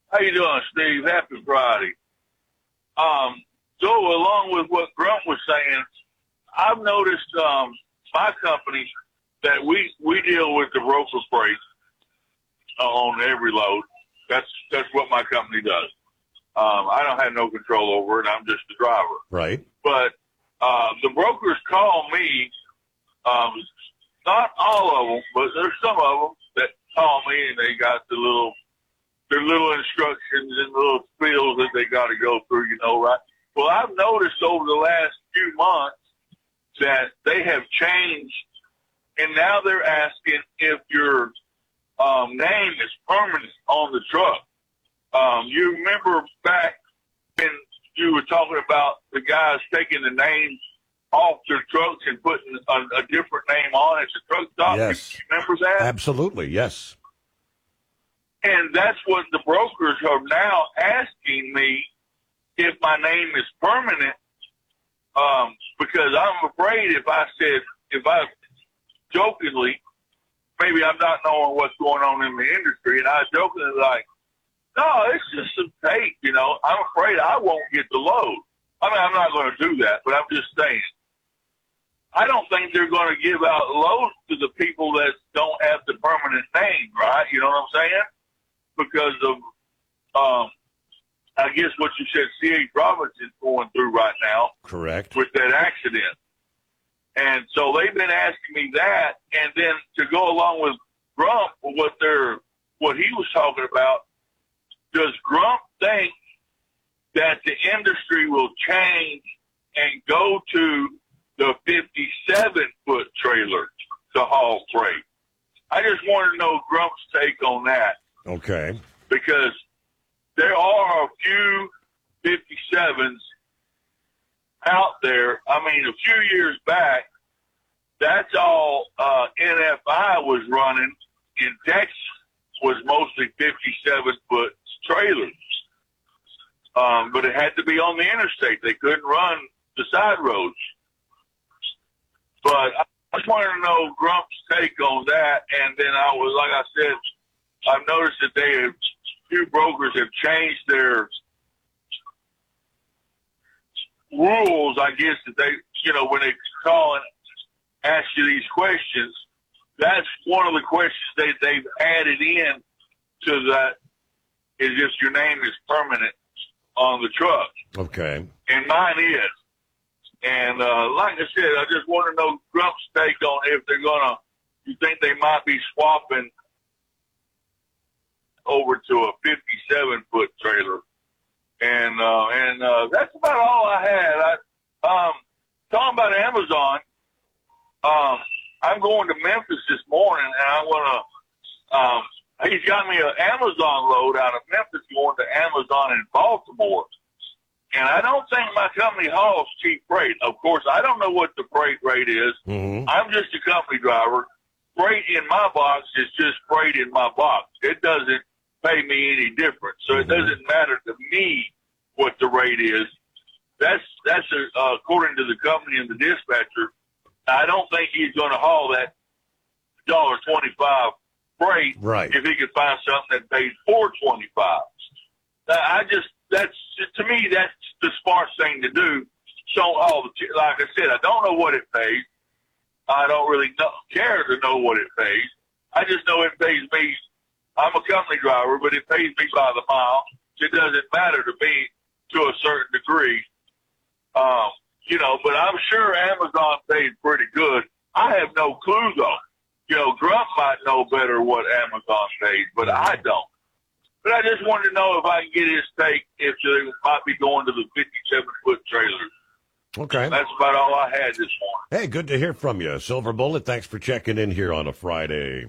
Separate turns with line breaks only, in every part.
How you doing, Steve? Happy Friday. So along with what Grunt was saying, I've noticed my company that we deal with the broker freight on every load. That's what my company does. I don't have no control over it. I'm just the driver.
Right.
But the brokers call me. Not all of them, but there's some of them that call me and they got their little instructions and little spills that they got to go through, right? Well, I've noticed over the last few months that they have changed, and now they're asking if your name is permanent on the truck. You remember back when you were talking about the guys taking the names off their trucks and putting a different name on it, the truck stop?
Yes.
You remember that?
Absolutely, yes.
And that's what the brokers are now asking me, if my name is permanent, because I'm afraid if I jokingly, maybe I'm not knowing what's going on in the industry, and I jokingly like, no, it's just some tape, I'm afraid I won't get the load. I mean, I'm not going to do that, but I'm just saying. I don't think they're going to give out loads to the people that don't have the permanent name, right? You know what I'm saying? Because of, I guess what you said, C.H. Robinson's going through right now.
Correct.
With that accident. And so they've been asking me that, and then to go along with Grump, what he was talking about, does Grump think that the industry will change and go to the 57-foot trailer to haul freight? I just want to know Grump's take on that.
Okay.
Because there are a few 57s out there. I mean, a few years back, that's all NFI was running in Texas was mostly 57-foot trailers. But it had to be on the interstate. They couldn't run the side roads. But I just wanted to know Grump's take on that. And then like I said, I've noticed that a few brokers have changed their rules, I guess, that they, when they call and ask you these questions, that's one of the questions they've added in to that, is if your name is permanent on the truck.
Okay.
And mine is. And like I said, I just want to know Grump's take on if they're you think they might be swapping over to a 57-foot trailer. And that's about all I had. Talking about Amazon, I'm going to Memphis this morning, and I'm going to, he's got me an Amazon load out of Memphis going to Amazon in Baltimore. And I don't think my company hauls cheap freight. Of course, I don't know what the freight rate is.
Mm-hmm.
I'm just a company driver. Freight in my box is just freight in my box. It doesn't pay me any different. So it doesn't matter to me what the rate is. That's according to the company and the dispatcher. I don't think he's going to haul that $1.25 freight if he could find something that pays $4.25. To me, that's the smart thing to do. So, like I said, I don't know what it pays. I don't really care to know what it pays. I just know it pays me. I'm a company driver, but it pays me by the mile. It doesn't matter to me to a certain degree. But I'm sure Amazon pays pretty good. I have no clue, though. Grump might know better what Amazon pays, but I don't. But I just wanted to know if I can get his take if they might be going to the 57-foot trailers.
Okay.
That's about all I had this morning.
Hey, good to hear from you, Silver Bullet. Thanks for checking in here on a Friday.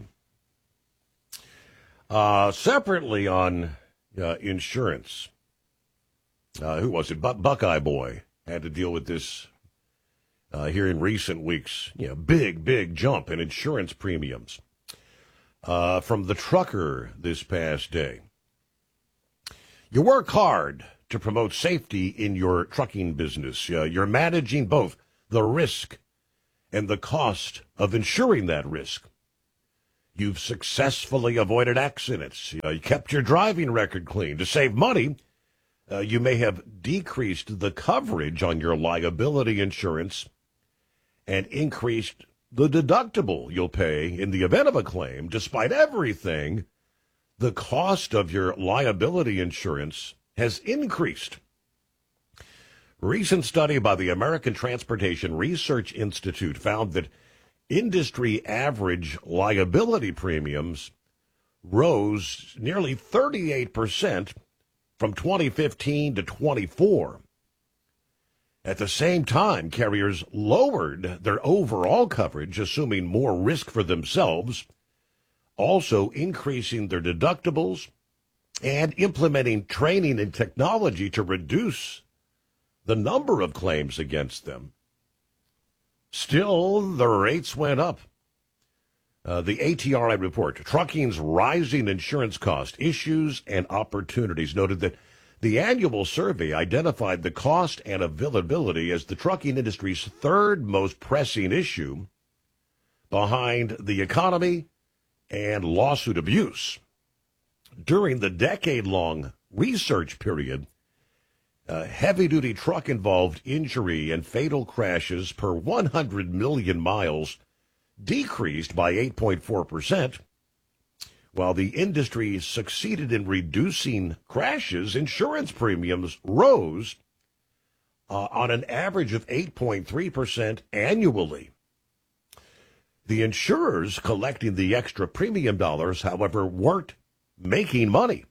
Separately on insurance, who was it? Buckeye Boy had to deal with this here in recent weeks. Big jump in insurance premiums from the trucker this past day. You work hard to promote safety in your trucking business. You're managing both the risk and the cost of insuring that risk. You've successfully avoided accidents. You kept your driving record clean. To save money, you may have decreased the coverage on your liability insurance and increased the deductible you'll pay in the event of a claim. Despite everything, the cost of your liability insurance has increased. Recent study by the American Transportation Research Institute found that industry average liability premiums rose nearly 38% from 2015 to 24. At the same time, carriers lowered their overall coverage, assuming more risk for themselves, also increasing their deductibles and implementing training and technology to reduce the number of claims against them. Still, the rates went up. The ATRI report, Trucking's Rising Insurance Cost, Issues and Opportunities, noted that the annual survey identified the cost and availability as the trucking industry's third most pressing issue behind the economy and lawsuit abuse. During the decade-long research period, heavy-duty truck-involved injury and fatal crashes per 100 million miles decreased by 8.4%. While the industry succeeded in reducing crashes, insurance premiums rose on an average of 8.3% annually. The insurers collecting the extra premium dollars, however, weren't making money.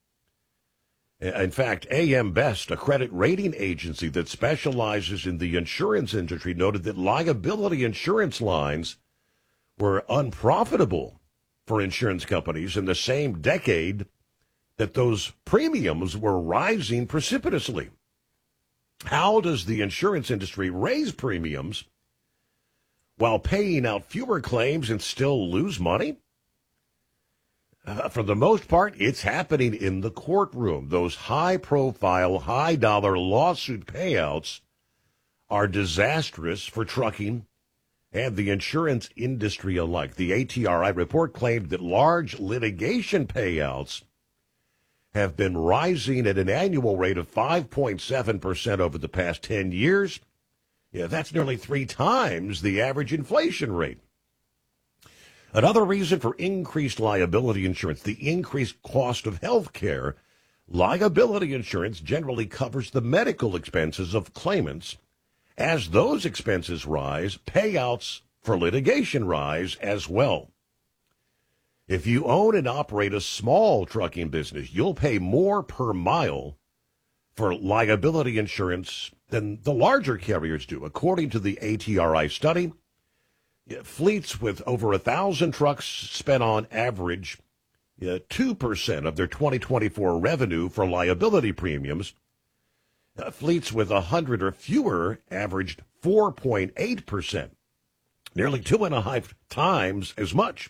In fact, AM Best, a credit rating agency that specializes in the insurance industry, noted that liability insurance lines were unprofitable for insurance companies in the same decade that those premiums were rising precipitously. How does the insurance industry raise premiums while paying out fewer claims and still lose money? For the most part, it's happening in the courtroom. Those high-profile, high-dollar lawsuit payouts are disastrous for trucking and the insurance industry alike. The ATRI report claimed that large litigation payouts have been rising at an annual rate of 5.7% over the past 10 years. Yeah, that's nearly 3 times the average inflation rate. Another reason for increased liability insurance, the increased cost of health care. Liability insurance generally covers the medical expenses of claimants. As those expenses rise, payouts for litigation rise as well. If you own and operate a small trucking business, you'll pay more per mile for liability insurance than the larger carriers do. According to the ATRI study, fleets with over 1,000 trucks spent on average 2% of their 2024 revenue for liability premiums. Fleets with 100 or fewer averaged 4.8%, nearly 2.5 times as much.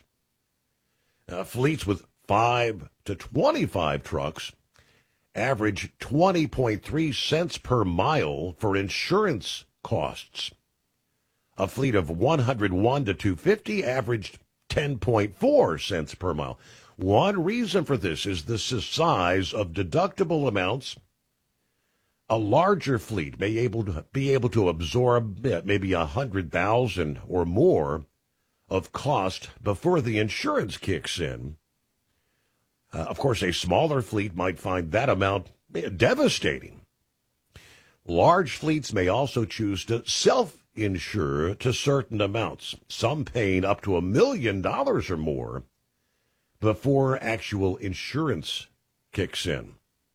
Fleets with 5 to 25 trucks average 20.3 cents per mile for insurance costs. A fleet of 101 to 250 averaged 10.4 cents per mile. One reason for this is the size of deductible amounts. A larger fleet may be able to absorb maybe 100,000 or more of cost before the insurance kicks in. Of course, a smaller fleet might find that amount devastating. Large fleets may also choose to self-insure to certain amounts, some paying up to $1 million or more before actual insurance kicks in.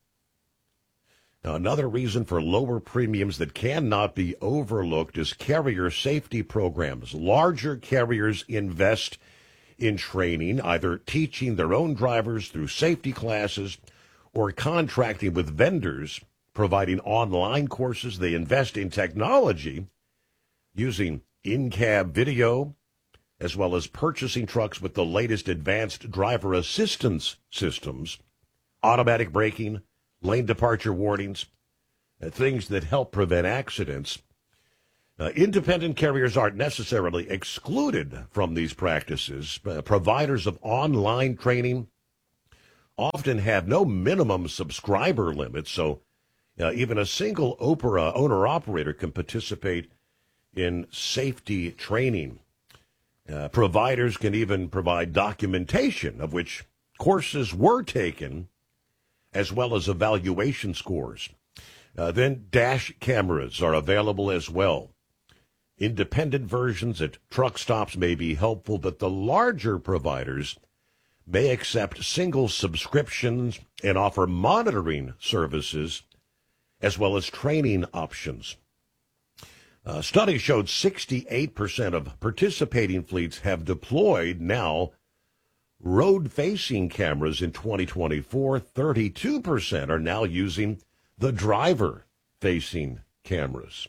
Now, another reason for lower premiums that cannot be overlooked is carrier safety programs. Larger carriers invest in training, either teaching their own drivers through safety classes or contracting with vendors, providing online courses. They invest in technology using in-cab video, as well as purchasing trucks with the latest advanced driver assistance systems, automatic braking, lane departure warnings, things that help prevent accidents. Independent carriers aren't necessarily excluded from these practices. Providers of online training often have no minimum subscriber limit, so even a single Opera owner-operator can participate in safety training. Providers can even provide documentation of which courses were taken, as well as evaluation scores. Then dash cameras are available as well. Independent versions at truck stops may be helpful, but the larger providers may accept single subscriptions and offer monitoring services as well as training options. Study showed 68% of participating fleets have deployed now road-facing cameras in 2024. 32% are now using the driver-facing cameras.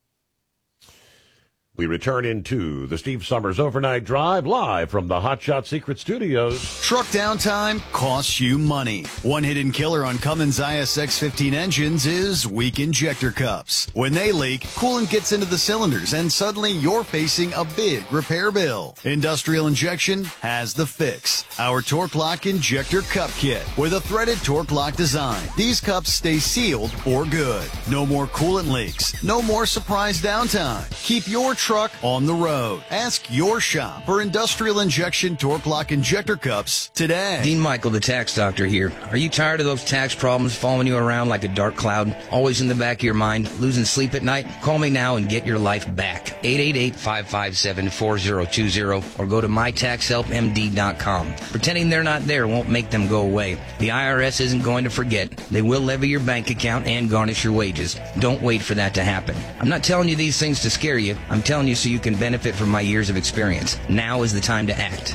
We return into the Steve Summers Overnight Drive live from the Hot Shot Secret Studios.
Truck downtime costs you money. One hidden killer on Cummins ISX-15 engines is weak injector cups. When they leak, coolant gets into the cylinders and suddenly you're facing a big repair bill. Industrial Injection has the fix. Our Torque Lock Injector Cup Kit with a threaded Torque Lock design. These cups stay sealed for good. No more coolant leaks. No more surprise downtime. Keep your truck on the road. Ask your shop for Industrial Injection Torque Lock Injector Cups today.
Dean Michael, the tax doctor here. Are you tired of those tax problems following you around like a dark cloud, always in the back of your mind, losing sleep at night? Call me now and get your life back. 888-557-4020 or go to mytaxhelpmd.com. Pretending they're not there won't make them go away. The IRS isn't going to forget. They will levy your bank account and garnish your wages. Don't wait for that to happen. I'm not telling you these things to scare you. I'm telling you so you can benefit from my years of experience. Now is the time to act.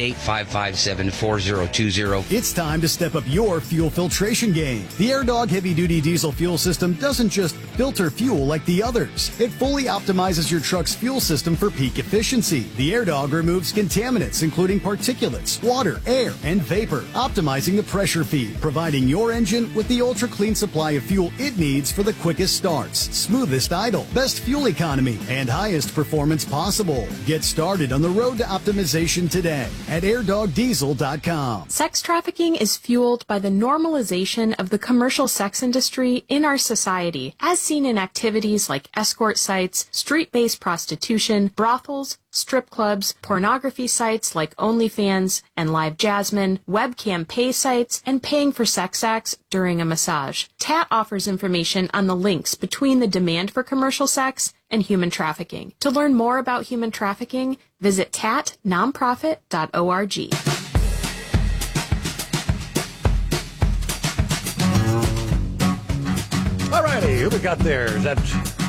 888-557-4020.
It's time to step up your fuel filtration game. The AirDog heavy-duty diesel fuel system doesn't just filter fuel like the others. It fully optimizes your truck's fuel system for peak efficiency. The AirDog removes contaminants, including particulates, water, air, and vapor, optimizing the pressure feed, providing your engine with the ultra-clean supply of fuel it needs for the quickest starts, smoothest idle, best fuel economy, and highest performance possible. Get started on the road to optimization today at airdogdiesel.com.
Sex trafficking is fueled by the normalization of the commercial sex industry in our society, as seen in activities like escort sites, street-based prostitution, brothels, strip clubs, pornography sites like OnlyFans and Live Jasmine, webcam pay sites, and paying for sex acts during a massage. TAT offers information on the links between the demand for commercial sex and human trafficking. To learn more about human trafficking, visit tatnonprofit.org.
All righty, who we got there? Is that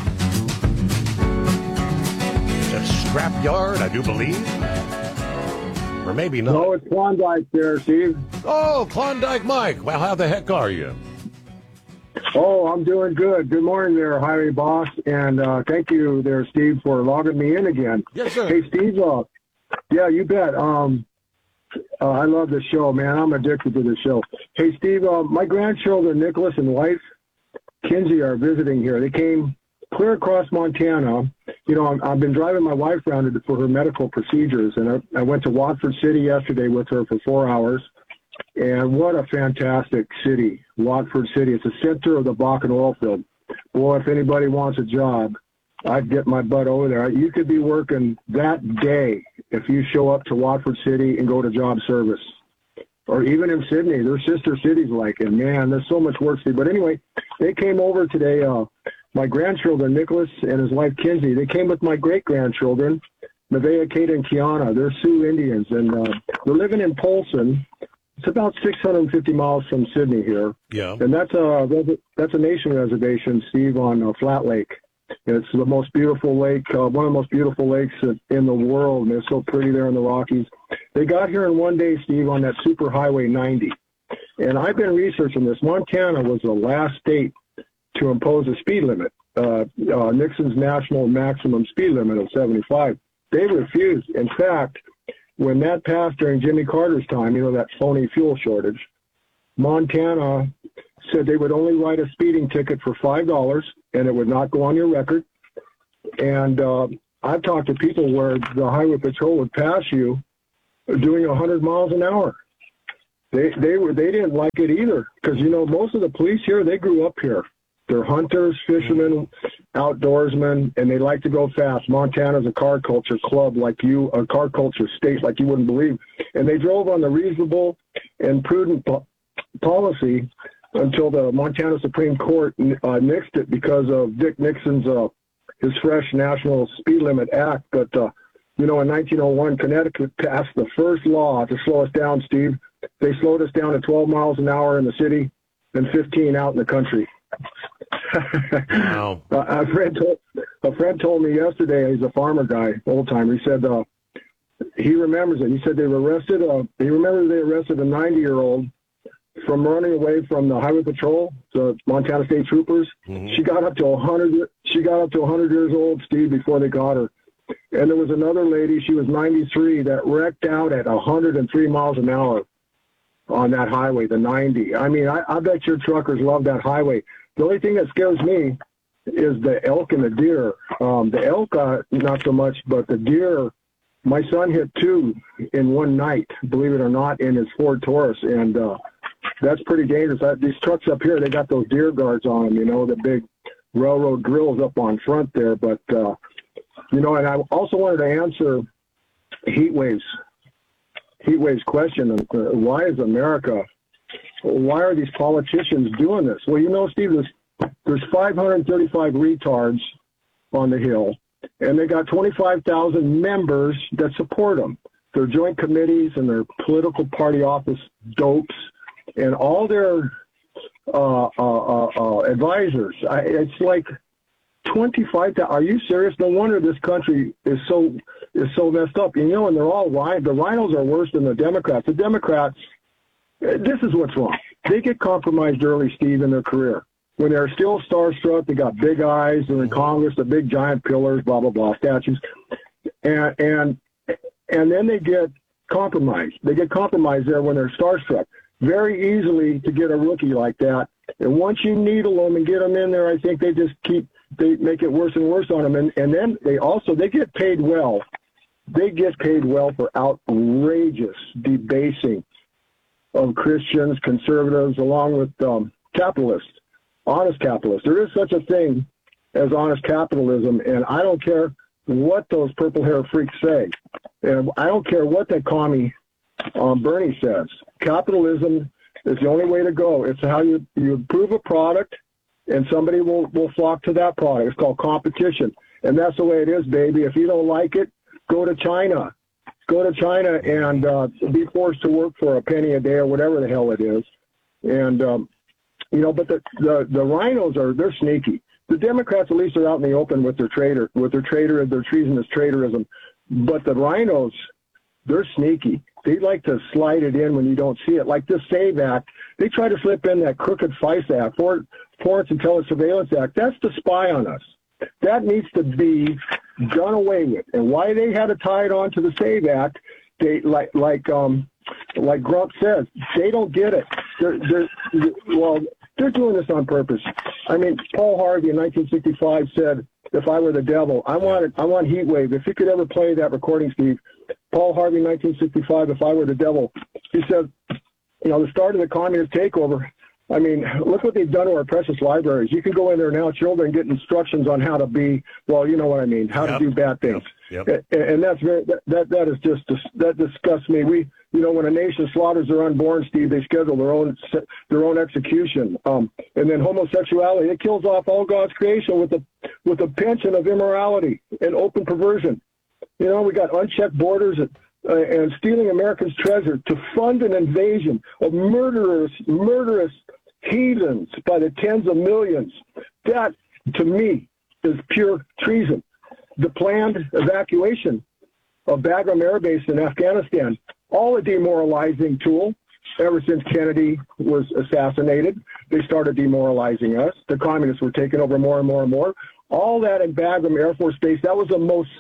Scrapyard, I do believe? Or maybe not.
No, it's Klondike there, Steve.
Oh, Klondike Mike. Well, how the heck are you?
Oh, I'm doing good. Good morning there, highway boss, and thank you there, Steve, for logging me in again.
Yes, sir.
Hey, Steve, yeah, you bet. I love the show, man. I'm addicted to the show. Hey, Steve, my grandchildren, Nicholas and wife, Kinsey, are visiting here. They came clear across Montana. You know, I've been driving my wife around for her medical procedures, and I went to Watford City yesterday with her for 4 hours. And what a fantastic city, Watford City. It's the center of the Bakken oil field. Boy, if anybody wants a job, I'd get my butt over there. You could be working that day if you show up to Watford City and go to job service. Or even in Sydney, there's sister cities like it. Man, there's so much work to do. But anyway, they came over today, my grandchildren, Nicholas and his wife, Kinsey. They came with my great-grandchildren, Nevaeh, Kate, and Kiana. They're Sioux Indians, and they're living in Polson. It's about 650 miles from Sydney here.
Yeah.
And that's a nation reservation, Steve, on Flat Lake. It's the most beautiful lake, one of the most beautiful lakes in the world, and it's so pretty there in the Rockies. They got here in one day, Steve, on that Super Highway 90. And I've been researching this. Montana was the last state to impose a speed limit, Nixon's national maximum speed limit of 75. They refused. In fact, when that passed during Jimmy Carter's time, you know, that phony fuel shortage, Montana said they would only write a speeding ticket for $5 and it would not go on your record. And I've talked to people where the highway patrol would pass you doing 100 miles an hour. They didn't like it either, because, you know, most of the police here, they grew up here. They're hunters, fishermen, outdoorsmen, and they like to go fast. Montana's a car culture club a car culture state like you wouldn't believe. And they drove on the reasonable and prudent policy until the Montana Supreme Court nixed it because of Dick Nixon's his fresh National Speed Limit Act. But, you know, in 1901, Connecticut passed the first law to slow us down, Steve. They slowed us down to 12 miles an hour in the city and 15 out in the country.
Wow.
A friend told me yesterday, he's a farmer guy, old timer. He said he remembers it. He said they arrested a 90-year-old from running away from the highway patrol, the Montana State Troopers. Mm-hmm. She got up to 100 years old, Steve, before they got her. And there was another lady, she was 93, that wrecked out at 103 miles an hour on that highway, the 90. I mean, I bet your truckers love that highway. The only thing that scares me is the elk and the deer. The elk, not so much, but the deer, my son hit 2 in one night, believe it or not, in his Ford Taurus. And that's pretty dangerous. These trucks up here, they got those deer guards on them, you know, the big railroad grills up on front there. But, you know, and I also wanted to answer Heatwave's question. Why are these politicians doing this? Well, you know, Steve, there's 535 retards on the Hill, and they got 25,000 members that support them. Their joint committees and their political party office dopes and all their advisors. It's like 25. Are you serious? No wonder this country is so messed up. You know, and they're all the rhinos are worse than the Democrats. The Democrats, this is what's wrong. They get compromised early, Steve, in their career. When they're still starstruck, they got big eyes. They're in Congress, the big giant pillars, blah blah blah, statues, and then they get compromised. They get compromised there when they're starstruck. Very easily to get a rookie like that. And once you needle them and get them in there, I think they make it worse and worse on them. And then they get paid well. They get paid well for outrageous debasing of Christians, conservatives, along with capitalists, honest capitalists. There is such a thing as honest capitalism, and I don't care what those purple hair freaks say. And I don't care what that commie Bernie says. Capitalism is the only way to go. It's how you improve a product, and somebody will flock to that product. It's called competition. And that's the way it is, baby. If you don't like it, go to China. Go to China and be forced to work for a penny a day or whatever the hell it is. And, you know, but the rhinos they're sneaky. The Democrats, at least, are out in the open with their treasonous traitorism. But the rhinos, they're sneaky. They like to slide it in when you don't see it. Like this SAVE Act, they try to slip in that crooked FISA Act, Foreign Intelligence Surveillance Act. That's to spy on us. That needs to be done away with. And why they had to tie it on to the SAVE Act, they like Grump says, they don't get it. They're doing this on purpose. I mean, Paul Harvey in 1965 said, "If I were the devil, I want Heatwave." If you could ever play that recording, Steve, Paul Harvey, 1965, "If I were the devil," he said, you know, the start of the communist takeover. I mean, look what they've done to our precious libraries. You can go in there now, children get instructions on how to be, well, you know what I mean, how to do bad things. Yep. And that's that disgusts me. You know, when a nation slaughters their unborn, Steve, they schedule their own execution. And then homosexuality, it kills off all God's creation with a penchant of immorality and open perversion. You know, we got unchecked borders and stealing Americans' treasure to fund an invasion of murderous heathens by the tens of millions. That, to me, is pure treason. The planned evacuation of Bagram Air Base in Afghanistan, all a demoralizing tool. Ever since Kennedy was assassinated, they started demoralizing us. The communists were taking over more and more and more. All that in Bagram Air Force Base, that was the most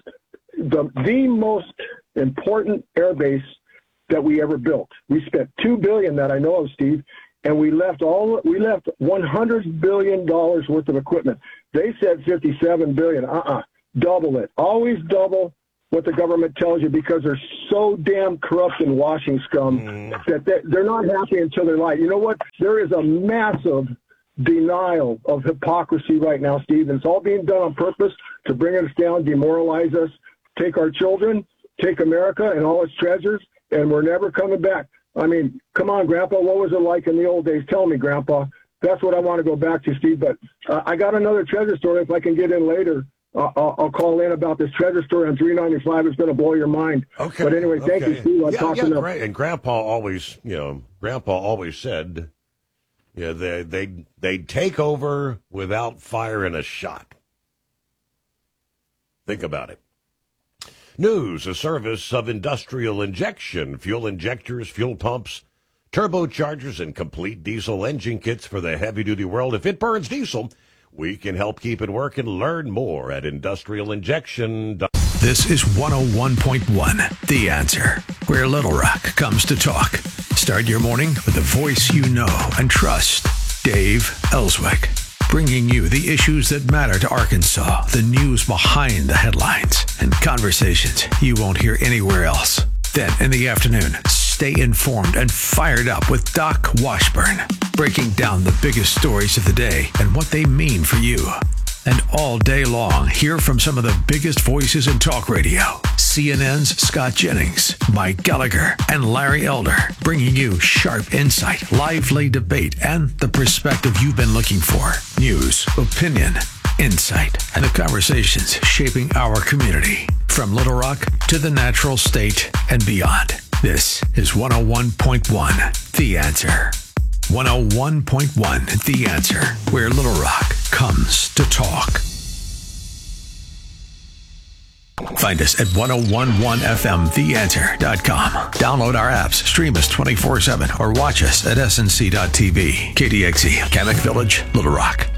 important air base that we ever built. We spent $2 billion that I know of, Steve, and we left $100 billion worth of equipment. They said $57 billion. double it. Always double what the government tells you, because they're so damn corrupt and washing scum that they're not happy until they're light. You know what? There is a massive denial of hypocrisy right now, Steve, and it's all being done on purpose to bring us down, demoralize us, take our children, take America and all its treasures, and we're never coming back. I mean, come on, Grandpa, what was it like in the old days? Tell me, Grandpa. That's what I want to go back to, Steve. But I got another treasure story. If I can get in later, I'll call in about this treasure story on 395. It's going to blow your mind.
Okay.
But anyway, thank you, Steve. I'm talking enough.
Great. And Grandpa always said, they'd take over without firing a shot. Think about it. News, a service of Industrial Injection, fuel injectors, fuel pumps, turbochargers, and complete diesel engine kits for the heavy-duty world. If it burns diesel, we can help keep it working. Learn more at industrialinjection.com.
This is 101.1, The Answer, where Little Rock comes to talk. Start your morning with a voice you know and trust. Dave Ellswick, bringing you the issues that matter to Arkansas, the news behind the headlines, and conversations you won't hear anywhere else. Then in the afternoon, stay informed and fired up with Doc Washburn, breaking down the biggest stories of the day and what they mean for you. And all day long, hear from some of the biggest voices in talk radio. CNN's Scott Jennings, Mike Gallagher, and Larry Elder, bringing you sharp insight, lively debate, and the perspective you've been looking for. News, opinion, insight, and the conversations shaping our community. From Little Rock to the natural state and beyond. This is 101.1 The Answer. 101.1 The Answer, where Little Rock comes to talk. Find us at 1011fmtheanswer.com. Download our apps, stream us 24/7, or watch us at snc.tv. KDXE, Kamek Village, Little Rock.